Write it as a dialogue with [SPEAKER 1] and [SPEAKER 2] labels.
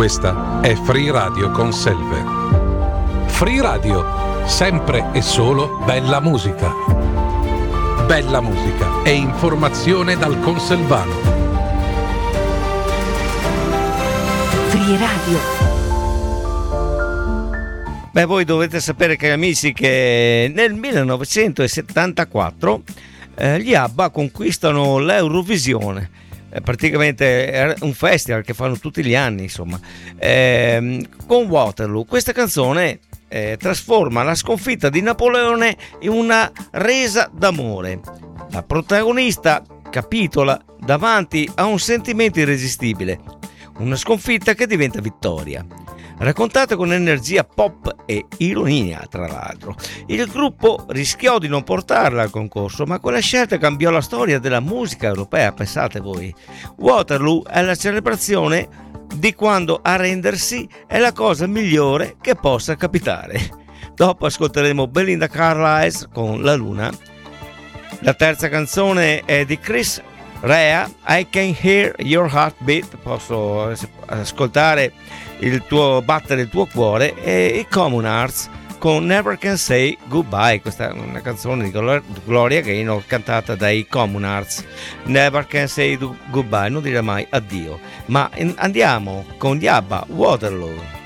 [SPEAKER 1] Questa è Free Radio con Selve. Free Radio, sempre e solo bella musica. Bella musica e informazione dal Conselvano.
[SPEAKER 2] Free Radio.
[SPEAKER 3] Beh, voi dovete sapere, cari amici, che nel 1974 gli ABBA conquistano l'Eurovisione. Praticamente è un festival che fanno tutti gli anni, insomma, con Waterloo. Questa canzone trasforma la sconfitta di Napoleone in una resa d'amore. La protagonista capitola davanti a un sentimento irresistibile, una sconfitta che diventa vittoria. Raccontata con energia pop e ironia, tra l'altro. Il gruppo rischiò di non portarla al concorso, ma quella scelta cambiò la storia della musica europea, pensate voi. Waterloo è la celebrazione di quando arrendersi è la cosa migliore che possa capitare. Dopo ascolteremo Belinda Carlisle con La Luna. La terza canzone è di Chris Rea, I Can Hear Your Heartbeat, posso ascoltare il tuo battere, il tuo cuore, e i Common Hearts con Never Can Say Goodbye. Questa è una canzone di Gloria Gaynor cantata dai Common Hearts. Never Can Say Goodbye, non dire mai addio. Ma andiamo con gli ABBA, Waterloo.